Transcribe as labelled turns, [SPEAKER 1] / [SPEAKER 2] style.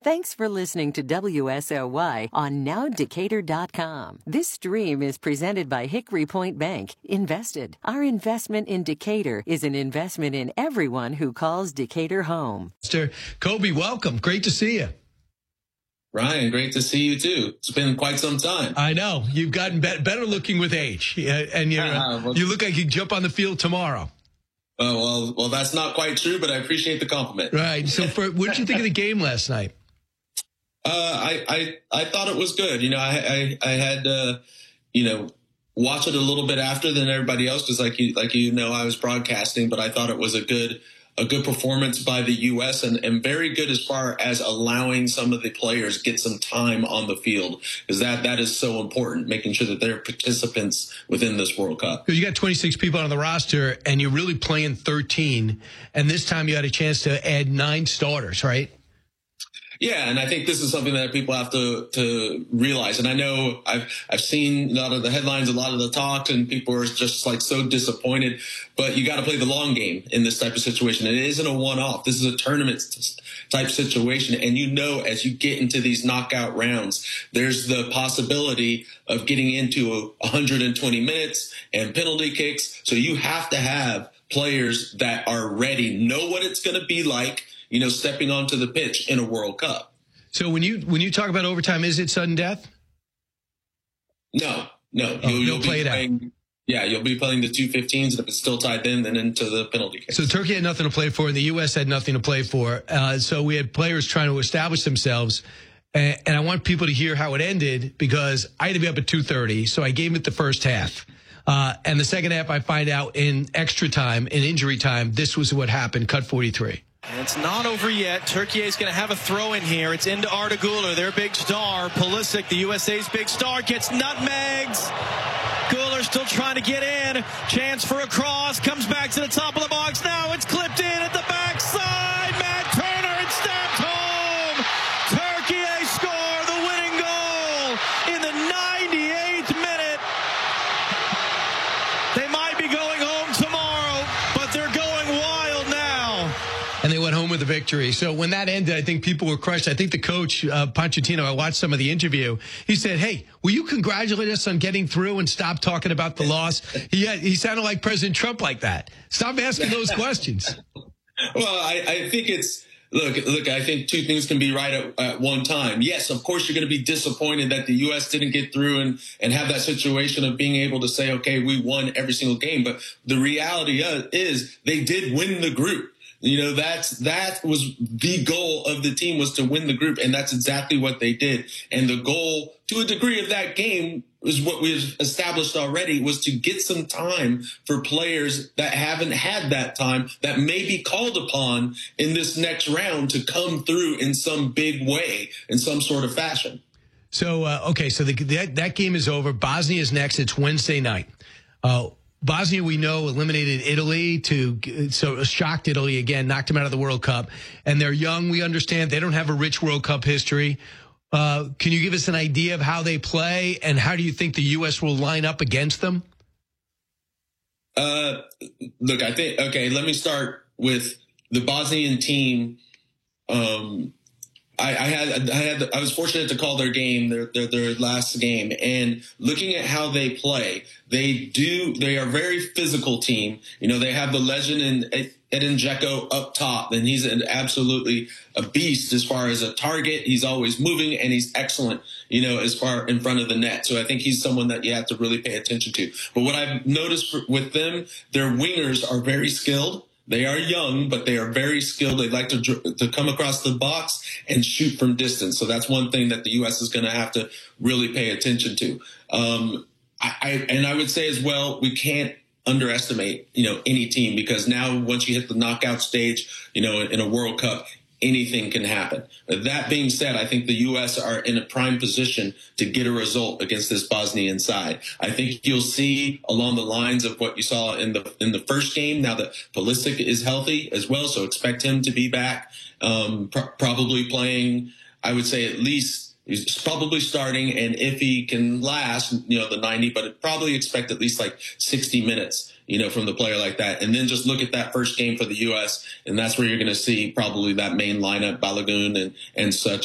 [SPEAKER 1] Thanks for listening to WSOY on NowDecatur.com. This stream is presented by Hickory Point Bank. Invested. Our investment in Decatur is an investment in everyone who calls Decatur home.
[SPEAKER 2] Mr. Kobe, welcome. Great to see you.
[SPEAKER 3] Ryan, great to see you too. It's been quite some time.
[SPEAKER 2] I know. You've gotten better looking with age. And you look like you jump on the field tomorrow.
[SPEAKER 3] Oh, well, that's not quite true, but I appreciate the compliment.
[SPEAKER 2] Right. So what did you think of the game last night?
[SPEAKER 3] I thought it was good. I had watch it a little bit after than everybody else, because I was broadcasting, but I thought it was a good performance by the U.S. and very good as far as allowing some of the players get some time on the field, because that is so important, making sure that they're participants within this World Cup.
[SPEAKER 2] You got 26 people on the roster, and you're really playing 13, and this time you had a chance to add 9 starters, right?
[SPEAKER 3] Yeah, and I think this is something that people have to realize. And I know I've seen a lot of the headlines, a lot of the talk, and people are just like so disappointed. But you got to play the long game in this type of situation. It isn't a one-off. This is a tournament type situation. And as you get into these knockout rounds, there's the possibility of getting into 120 minutes and penalty kicks. So you have to have players that are ready, know what it's going to be like, stepping onto the pitch in a World Cup.
[SPEAKER 2] So when you talk about overtime, is it sudden death?
[SPEAKER 3] No.
[SPEAKER 2] You'll play it out.
[SPEAKER 3] Yeah, you'll be playing the 2:15s, and if it's still tied in, then into the penalty kick.
[SPEAKER 2] So Turkey had nothing to play for, and the U.S. had nothing to play for. So we had players trying to establish themselves. And I want people to hear how it ended, because I had to be up at 2:30, so I gave it the first half. And the second half, I find out in extra time, in injury time, this was what happened, cut 43.
[SPEAKER 4] And it's not over yet. Turkey is going to have a throw in here. It's into Arda Güler, their big star. Pulisic, the USA's big star, gets nutmegs. Güler still trying to get in. Chance for a cross. Comes back to the top of the box. Now it's clipped in at the backside. Matt Turner, it's stabbed home. Turkey score the winning goal in the 98th minute. They might be going home tomorrow, but they're going wild now.
[SPEAKER 2] And they went home with a victory. So when that ended, I think people were crushed. I think the coach, Pochettino, I watched some of the interview. He said, "Hey, will you congratulate us on getting through and stop talking about the loss?" He sounded like President Trump like that. Stop asking those questions.
[SPEAKER 3] Well, I think it's, look, I think two things can be right at one time. Yes, of course, you're going to be disappointed that the U.S. didn't get through and have that situation of being able to say, okay, we won every single game. But the reality is they did win the group. That was the goal of the team, was to win the group, and that's exactly what they did. And the goal, to a degree, of that game is what we've established already, was to get some time for players that haven't had that time, that may be called upon in this next round to come through in some big way, in some sort of fashion.
[SPEAKER 2] So, so that game is over. Bosnia is next. It's Wednesday night. Bosnia, we know, eliminated Italy, so shocked Italy again, knocked them out of the World Cup. And they're young, we understand. They don't have a rich World Cup history. Can you give us an idea of how they play, and how do you think the U.S. will line up against them?
[SPEAKER 3] Look, I think, let me start with the Bosnian team. I was fortunate to call their game, their last game, and looking at how they play, they are a very physical team. They have the legend in Edin Dzeko up top, and he's absolutely a beast as far as a target. He's always moving, and he's excellent, as far in front of the net. So I think he's someone that you have to really pay attention to. But what I've noticed with them, their wingers are very skilled. They are young, but they are very skilled. They like to come across the box and shoot from distance. So that's one thing that the U.S. is going to have to really pay attention to. I would say as well, we can't underestimate, any team, because now once you hit the knockout stage, in a World Cup, anything can happen. That being said, I think the U.S. are in a prime position to get a result against this Bosnian side. I think you'll see along the lines of what you saw in the first game. Now that Pulisic is healthy as well, so expect him to be back, probably playing, I would say at least he's probably starting, and if he can last, the 90, but probably expect at least like 60 minutes, from the player like that. And then just look at that first game for the U.S., and that's where you're going to see probably that main lineup, Balogun and such.